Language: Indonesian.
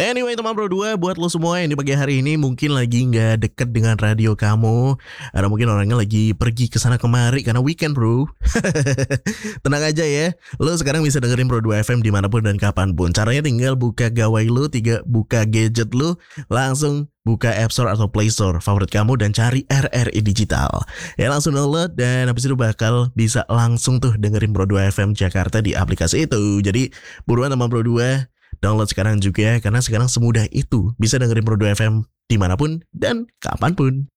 Anyway teman Pro 2, buat lo semua yang di pagi hari ini mungkin lagi nggak deket dengan radio kamu, atau mungkin orangnya lagi pergi ke sana kemari karena weekend bro. Tenang aja ya, lo sekarang bisa dengerin Pro 2 FM dimanapun dan kapanpun. Caranya tinggal buka gawai lo, buka gadget lo, langsung buka App Store atau Play Store favorit kamu dan cari RRI Digital. Ya langsung download dan habis itu bakal bisa langsung tuh dengerin Pro 2 FM Jakarta di aplikasi itu. Jadi buruan teman Pro 2, download sekarang juga karena sekarang semudah itu bisa dengerin Pro 2 FM dimanapun dan kapanpun.